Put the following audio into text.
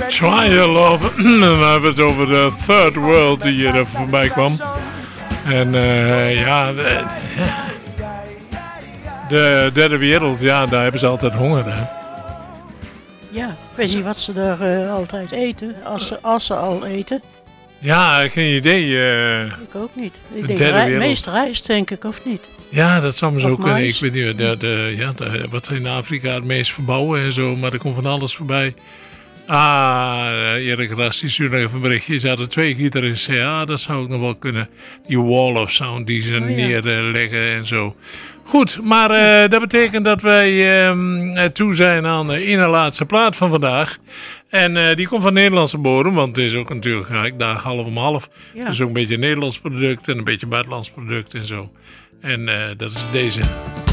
Trial of, dan hebben we het over de Third World die hier voorbij kwam. En ja, de derde wereld, ja, daar hebben ze altijd honger, hè. Ja, ik weet niet wat ze daar altijd eten, als ze al eten. Ja, geen idee. Ik ook niet. Ik de denk meest rijst, denk ik, of niet? Ja, dat zou me zo kunnen. Mais. Ik weet niet wat ze in Afrika het meest verbouwen en zo, maar er komt van alles voorbij. Erik Ras, die stuurde even een berichtje. Ze hadden 2 gitaristen. Ja, dat zou ik nog wel kunnen. Die wall of sound die ze neerleggen en zo. Goed, maar dat betekent dat wij toe zijn aan de ene laatste plaat van vandaag. En die komt van Nederlandse bodem, want het is ook natuurlijk gelijk dag half om half. Ja. Dus ook een beetje een Nederlands product en een beetje buitenlands product en zo. En dat is deze.